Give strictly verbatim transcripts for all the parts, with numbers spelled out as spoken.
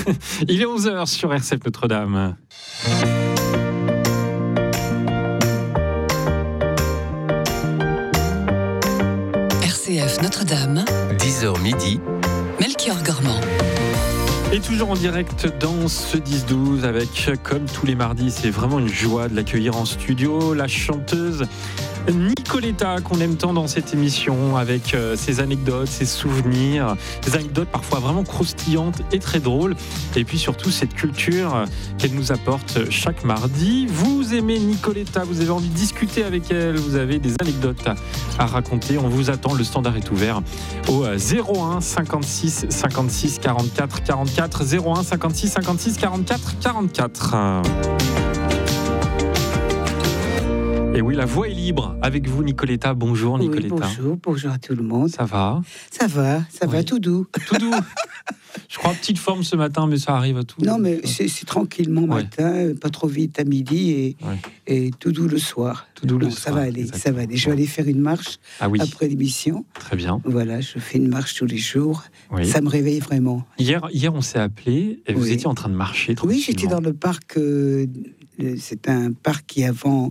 Il est onze heures sur R C F Notre-Dame. R C F Notre-Dame, dix heures midi, Melchior Gormand. Et toujours en direct dans ce dix douze avec, comme tous les mardis, c'est vraiment une joie de l'accueillir en studio, la chanteuse Nicoletta, qu'on aime tant dans cette émission, avec euh, ses anecdotes, ses souvenirs, des anecdotes parfois vraiment croustillantes et très drôles, et puis surtout cette culture qu'elle nous apporte chaque mardi. Vous aimez Nicoletta, vous avez envie de discuter avec elle, vous avez des anecdotes à, à raconter, on vous attend, le standard est ouvert au zéro un cinquante-six cinquante-six quarante-quatre quarante-quatre, zéro un cinquante-six cinquante-six quarante-quatre quarante-quatre. Et oui, la voix est libre avec vous, Nicoletta. Bonjour, Nicoletta. Oui, bonjour, bonjour à tout le monde. Ça va ? Ça va, ça oui. va, tout doux. Tout doux. Je crois petite forme ce matin, mais ça arrive à tout. Non, mais c'est, c'est tranquillement ouais. matin, pas trop vite à midi et, ouais. et tout doux le soir. Tout doux le bon, soir. Ça va aller, exactement. ça va aller. Je vais aller faire une marche ah oui. après l'émission. Très bien. Voilà, je fais une marche tous les jours. Oui. Ça me réveille vraiment. Hier, hier, on s'est appelé et vous oui. étiez en train de marcher. Oui, j'étais dans le parc. Euh, c'est un parc qui avant.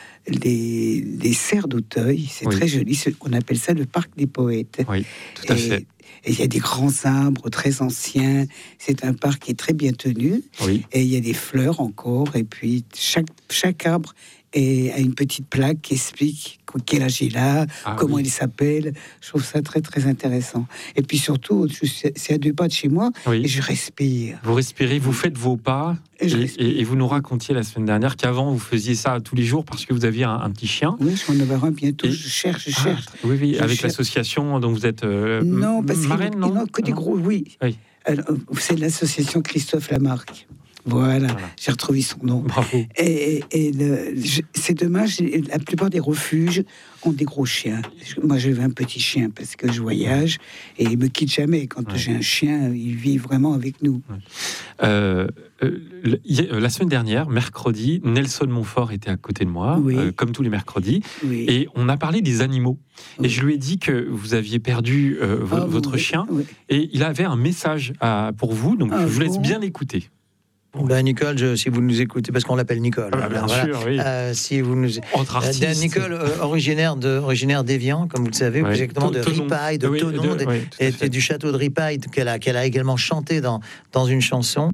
Les, les serres d'Auteuil, c'est oui. très joli, on appelle ça le parc des poètes. Oui, tout à et, fait. Et il y a des grands arbres très anciens, c'est un parc qui est très bien tenu, oui. et il y a des fleurs encore, et puis chaque, chaque arbre est, a une petite plaque qui explique quel âge il a, ah, comment oui. il s'appelle. Je trouve ça très très intéressant. Et puis surtout, c'est à deux pas de chez moi, oui. et je respire. Vous respirez, vous faites vos pas, et, et, et, et vous nous racontiez la semaine dernière qu'avant vous faisiez ça tous les jours parce que vous aviez un, un petit chien. Oui, je vais en avoir un bientôt. Et... Je cherche, je cherche. Ah, oui, oui, je avec cherche. l'association dont vous êtes euh, non, parce marraine, non, non, que des gros, oui. oui. Alors, c'est l'association Christophe Lamarck. Voilà, voilà, j'ai retrouvé son nom. Bravo. Et, et, et le, je, c'est dommage, la plupart des refuges ont des gros chiens. Moi, j'avais un petit chien parce que je voyage et il me quitte jamais. Quand ouais. j'ai un chien, il vit vraiment avec nous. Ouais. Euh, euh, la semaine dernière, mercredi, Nelson Montfort était à côté de moi, oui. euh, comme tous les mercredis, oui. et on a parlé des animaux. Oui. Et je lui ai dit que vous aviez perdu euh, v- oh, votre oui. chien, oui. et il avait un message à, pour vous, donc oh, je vous laisse bon. bien écouter. Ben Nicole, je, si vous nous écoutez, parce qu'on l'appelle Nicole. Ah, bien voilà. sûr, oui. Euh, si vous nous, entre artistes. Euh, Nicole, euh, originaire de, originaire d'Évian, comme vous le savez, ouais. exactement de Ripaille, de Thonon, oui, et, et du château de Ripaille, qu'elle a, qu'elle a également chanté dans dans une chanson.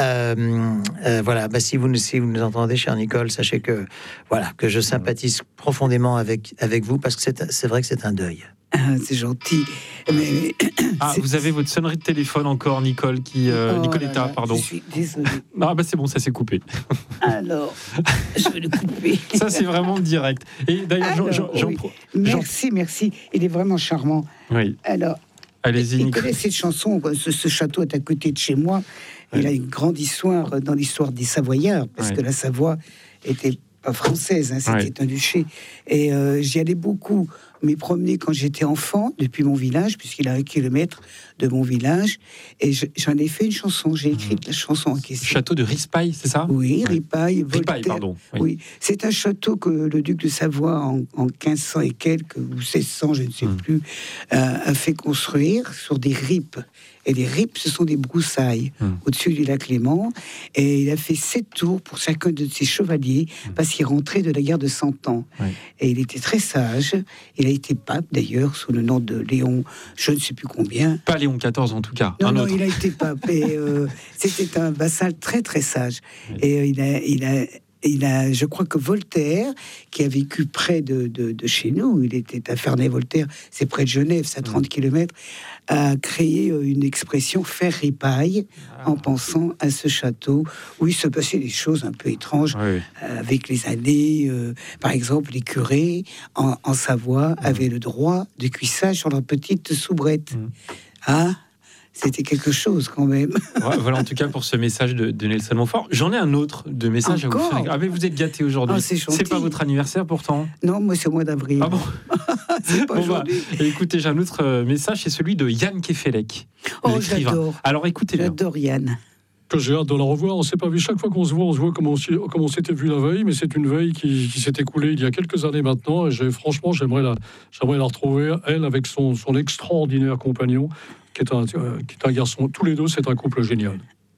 Euh, euh, voilà, bah, si vous si vous nous entendez, chère Nicole, sachez que voilà que je sympathise profondément avec avec vous parce que c'est c'est vrai que c'est un deuil. Ah, c'est gentil. Mais... Ah, c'est... vous avez votre sonnerie de téléphone encore, Nicole, qui euh, oh Nicoletta, là là, pardon. Je suis désolée. Ah bah c'est bon, ça s'est coupé. Alors, je vais le couper. Ça c'est vraiment direct. Et d'ailleurs, Alors, j'en, j'en, oui. j'en... merci, merci. Il est vraiment charmant. Oui. Alors, allez-y, il Nicole. connaît cette chanson. Ce, ce château est à côté de chez moi. Oui. Il a une grande histoire dans l'histoire des Savoyards, parce oui. que la Savoie était pas française, hein, c'était oui. un duché. Et euh, j'y allais beaucoup m'y promener quand j'étais enfant, depuis mon village, puisqu'il a un kilomètre de mon village. Et je, j'en ai fait une chanson, j'ai écrit mmh. la chanson en question. Château de Rispaille, c'est ça ? Oui, Ripaille, Voltaire. Ripaille, pardon. Oui. oui, c'est un château que le duc de Savoie, en, en quinze cents et quelques, ou seize cents, je ne sais mmh. plus, euh, a fait construire sur des rippes. Et les rippes, ce sont des broussailles mmh. au-dessus du lac Léman. Et il a fait sept tours pour chacun de ses chevaliers, mmh. parce qu'il rentrait de la guerre de Cent Ans. Oui. Et il était très sage. Il a été pape, d'ailleurs, sous le nom de Léon, je ne sais plus combien. Pas Léon quatorze, en tout cas. Non, un non, autre. il a été pape. Et euh, c'était un vassal très, très sage. Oui. Et euh, il a... Il a Il a, je crois que Voltaire, qui a vécu près de, de, de chez nous, il était à Ferney-Voltaire, c'est près de Genève, c'est à trente kilomètres, a créé une expression faire ripaille ah. en pensant à ce château où il se passait des choses un peu étranges oui. euh, avec les années. Euh, par exemple, les curés en, en Savoie mmh. avaient le droit de cuissage sur leur petite soubrette. Mmh. Ah, c'était quelque chose quand même. Voilà en tout cas pour ce message de, de Nelson Montfort. J'en ai un autre de message Encore à vous faire. Ah mais vous êtes gâtés aujourd'hui. Oh, c'est, c'est pas votre anniversaire pourtant. Non, moi c'est au mois d'avril. Ah bon. C'est pas bon, aujourd'hui. Bah, écoutez, j'ai un autre message, c'est celui de Yann Kefelec. Oh, j'adore. Alors écoutez bien. J'adore Yann. Que j'ai hâte de la revoir. On ne s'est pas vu. Chaque fois qu'on se voit, on se voit comme on, comme on s'était vu la veille, mais c'est une veille qui, qui s'est écoulée il y a quelques années maintenant. Et j'ai, franchement, j'aimerais la, j'aimerais la retrouver, elle, avec son, son extraordinaire compagnon, qui est, un, euh, qui est un garçon. Tous les deux, c'est un couple génial.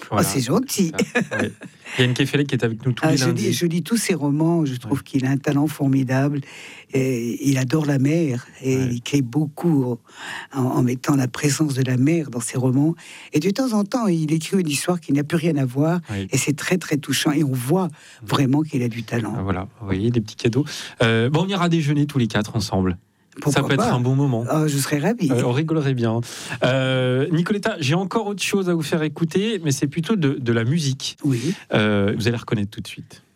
Voilà. Oh, c'est gentil. Ouais. Yann Kefelec qui est avec nous tous ah, les je lundis. Lis, je lis tous ses romans, je trouve ouais. qu'il a un talent formidable. Et il adore la mer et ouais. il écrit beaucoup en, en mettant la présence de la mer dans ses romans. Et de temps en temps, il écrit une histoire qui n'a plus rien à voir ouais. et c'est très très touchant. Et on voit vraiment qu'il a du talent. Ah, voilà, vous voyez, des petits cadeaux. Euh, bon, on ira déjeuner tous les quatre ensemble. Pourquoi ça peut pas. être un bon moment. Oh, je serais ravie. Euh, on rigolerait bien. Euh, Nicoletta, j'ai encore autre chose à vous faire écouter, mais c'est plutôt de, de la musique. Oui. Euh, vous allez reconnaître tout de suite.